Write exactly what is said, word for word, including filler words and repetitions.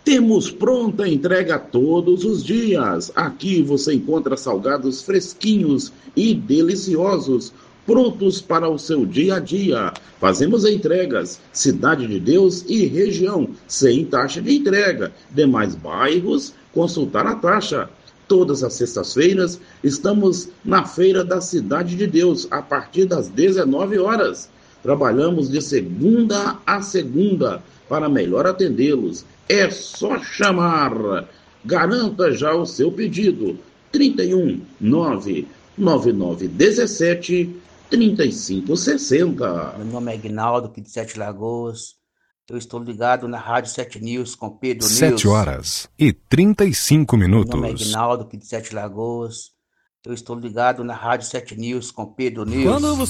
Temos pronta entrega todos os dias. Aqui você encontra salgados fresquinhos e deliciosos, prontos para o seu dia a dia. Fazemos entregas, Cidade de Deus e região, sem taxa de entrega. Demais bairros, consultar a taxa. Todas as sextas-feiras estamos na Feira da Cidade de Deus, a partir das dezenove horas. Trabalhamos de segunda a segunda para melhor atendê-los. É só chamar. Garanta já o seu pedido. trinta e um, nove nove nove dezessete, trinta e cinco sessenta. Meu nome é Aguinaldo, aqui de Sete Lagoas. Eu estou ligado na Rádio Sete News com Pedro News. Sete horas e trinta e cinco minutos. Meu nome é Aguinaldo, aqui de Sete Lagoas. Eu estou ligado na Rádio Sete News com Pedro News. Quando você